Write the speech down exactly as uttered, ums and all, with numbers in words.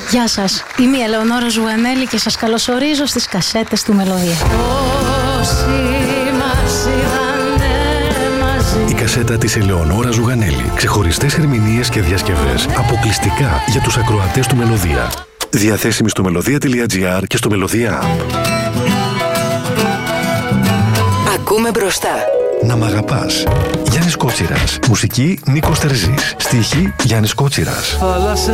Γεια σας, είμαι η Ελεονόρα Ζουγανέλη και σας καλωσορίζω στις κασέτες του Μελωδία. Η κασέτα της Ελεονόρα Ζουγανέλη. Ξεχωριστές ερμηνείες και διασκευές αποκλειστικά για τους ακροατές του Μελωδία. Διαθέσιμη στο μελωδία τελεία τζι άρ και στο Μελωδία App. Ακούμε μπροστά. Να μ' αγαπάς. Γιάννης Κότσιρας. Μουσική Νίκος Τερζής. Στίχη Γιάννης Κότσιρας.